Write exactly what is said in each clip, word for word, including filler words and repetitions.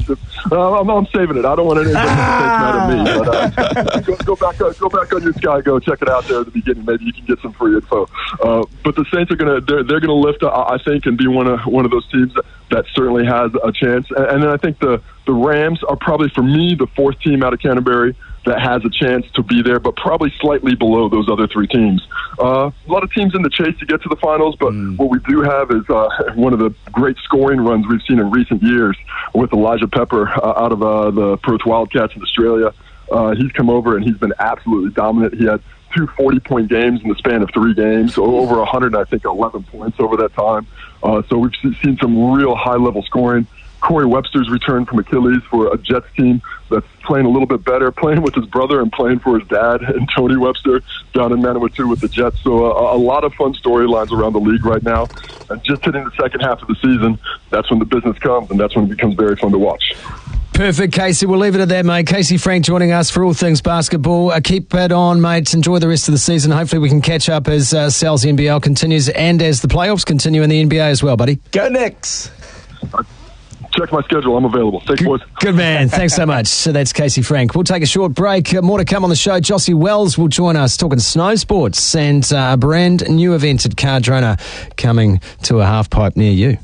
sensitive. Uh, I'm, I'm saving it. I don't want anything to take out of me. But uh, go, go back, uh, go back on your Sky Go. Check it out there at the beginning. Maybe you can get some free info. Uh, but the Saints are gonna they're, they're gonna lift, uh, I think, and be one of one of those teams that, that certainly has a chance. And, and then I think the the Rams are probably, for me, the fourth team out of Canterbury that has a chance to be there, but probably slightly below those other three teams. Uh, a lot of teams in the chase to get to the finals, but mm. what we do have is uh, one of the great scoring runs we've seen in recent years with Elijah Pepper uh, out of uh, the Perth Wildcats in Australia. Uh, he's come over and he's been absolutely dominant. He had two forty-point games in the span of three games, so over one hundred, I think, eleven points over that time. Uh, so we've seen some real high-level scoring. Corey Webster's returned from Achilles for a Jets team that's playing a little bit better, playing with his brother and playing for his dad and Tony Webster down in Manawatu with the Jets. So uh, a lot of fun storylines around the league right now. And just hitting the second half of the season, that's when the business comes, and that's when it becomes very fun to watch. Perfect, Casey. We'll leave it at that, mate. Casey Frank joining us for all things basketball. Uh, keep it on, mates. Enjoy the rest of the season. Hopefully we can catch up as uh, Sal's N B L continues and as the playoffs continue in the N B A as well, buddy. Go Knicks. Check my schedule. I'm available. Thanks, boys. Good man. Thanks so much. So that's Casey Frank. We'll take a short break. Uh, more to come on the show. Jossie Wells will join us talking snow sports and uh, a brand new event at Cardrona coming to a half pipe near you.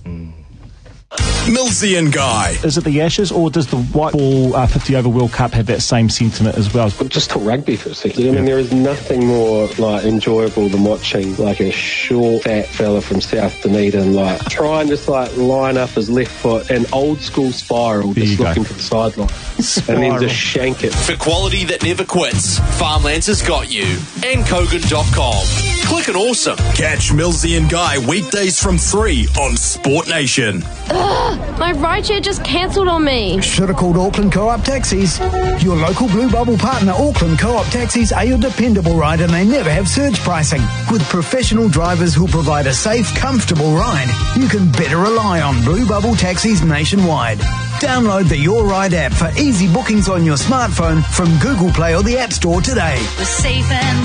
Millsy and Guy. Is it the Ashes or does the white ball uh, fifty over World Cup have that same sentiment as well? Just talk rugby for a second. I mean, there is nothing more like enjoyable than watching like a short, fat fella from South Dunedin like try and just like line up his left foot and old school spiral, There just you looking go. for the sideline, and then just shank it. For quality that never quits, Farmlands has got you. and Kogan dot com. Click and awesome. Catch Millsy and Guy weekdays from three on Sport Nation. Ugh, my rideshare just cancelled on me. Should have called Auckland Co-op Taxis. Your local Blue Bubble partner, Auckland Co-op Taxis, are your dependable ride and they never have surge pricing. With professional drivers who provide a safe, comfortable ride, you can better rely on Blue Bubble Taxis nationwide. Download the Your Ride app for easy bookings on your smartphone from Google Play or the App Store today. We're safe and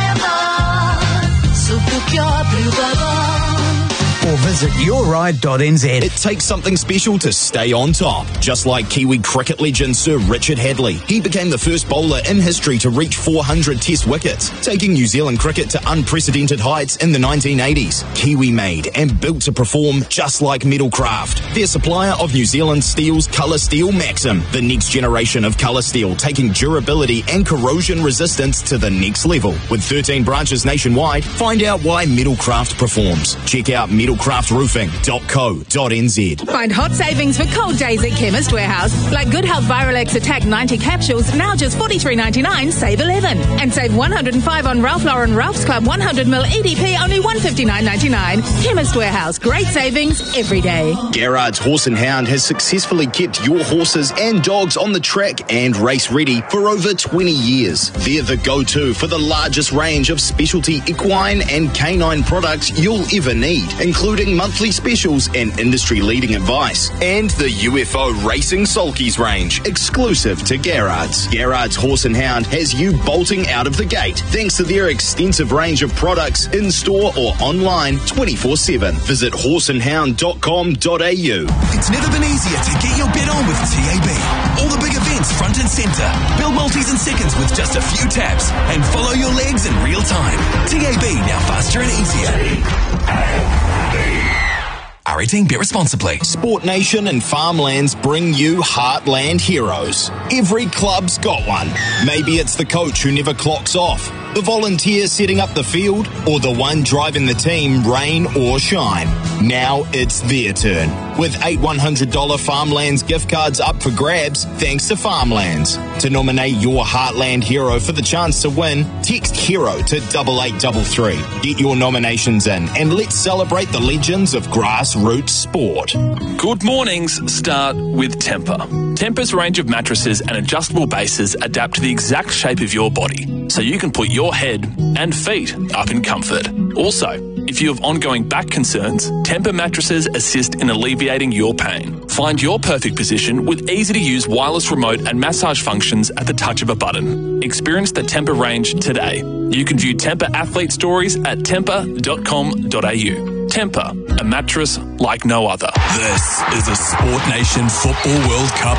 reliable, so book your Blue Bubble. Or visit your ride dot n z. It takes something special to stay on top. Just like Kiwi cricket legend Sir Richard Hadley. He became the first bowler in history to reach four hundred test wickets, taking New Zealand cricket to unprecedented heights in the nineteen eighties. Kiwi made and built to perform just like Metalcraft. Their supplier of New Zealand Steel's Colour Steel Maxim, the next generation of colour steel, taking durability and corrosion resistance to the next level. With thirteen branches nationwide, find out why Metalcraft performs. Check out metal craft roofing dot co dot n z. Find hot savings for cold days at Chemist Warehouse. Like Good Health Viralex Attack ninety capsules, now just forty-three ninety-nine, save eleven. And save one hundred five on Ralph Lauren Ralph's Club one hundred milliliters E D P, only one fifty-nine ninety-nine. Chemist Warehouse, great savings every day. Garrard's Horse and Hound has successfully kept your horses and dogs on the track and race ready for over twenty years. They're the go-to for the largest range of specialty equine and canine products you'll ever need, including monthly specials and industry-leading advice. And the U F O Racing Sulkies range, exclusive to Garrard's. Garrard's Horse and Hound has you bolting out of the gate thanks to their extensive range of products in-store or online twenty-four seven. Visit horse and hound dot com dot a u. It's never been easier to get your bet on with T A B. All the big events front and centre. Build multis in seconds with just a few taps and follow your legs in real time. T A B, now faster and easier. R eighteen, bet responsibly. Sport Nation and Farmlands bring you Heartland Heroes. Every club's got one. Maybe it's the coach who never clocks off, the volunteer setting up the field, or the one driving the team, rain or shine. Now it's their turn. With eight one hundred dollars Farmlands gift cards up for grabs, thanks to Farmlands. To nominate your Heartland hero for the chance to win, text HERO to double eight double three. Get your nominations in and let's celebrate the legends of grassroots sport. Good mornings start with Tempur. Tempur's range of mattresses and adjustable bases adapt to the exact shape of your body, so you can put your head and feet up in comfort. Also, if you have ongoing back concerns, Tempur mattresses assist in alleviating your pain. Find your perfect position with easy-to-use wireless remote and massage functions at the touch of a button. Experience the Tempur range today. You can view Tempur athlete stories at tempur dot com dot a u. Tempur, a mattress like no other. This is a Sport Nation Football World Cup